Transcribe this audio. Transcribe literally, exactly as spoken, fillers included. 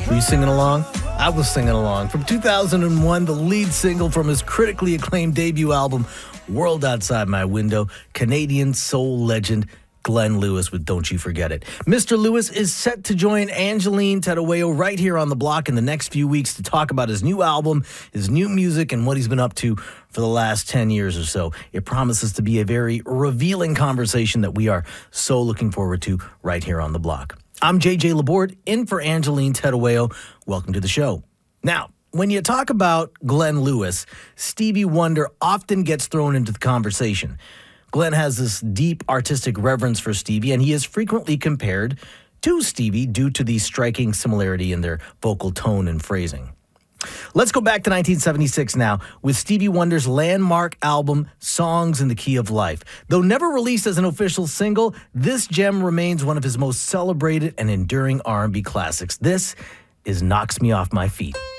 Were you singing along? I was singing along. From two thousand one, the lead single from his critically acclaimed debut album, World Outside My Window, Canadian soul legend Glenn Lewis with Don't You Forget It. Mister Lewis is set to join Angeline Tadaweo right here on the block in the next few weeks to talk about his new album, his new music, and what he's been up to for the last ten years or so. It promises to be a very revealing conversation that we are so looking forward to right here on the block. I'm J J Laborde, in for Angeline Tadaweo. Welcome to the show. Now, when you talk about Glenn Lewis, Stevie Wonder often gets thrown into the conversation. Glenn has this deep artistic reverence for Stevie, and he is frequently compared to Stevie due to the striking similarity in their vocal tone and phrasing. Let's go back to nineteen seventy-six now with Stevie Wonder's landmark album, Songs in the Key of Life. Though never released as an official single, this gem remains one of his most celebrated and enduring R and B classics. This is Knocks Me Off My Feet.